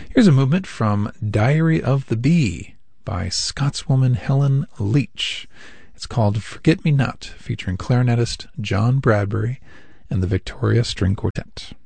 Here's a movement from Diary of the Bee by Scotswoman Helen Leach. It's called Forget Me Not, featuring clarinetist John Bradbury and the Victoria String Quartet.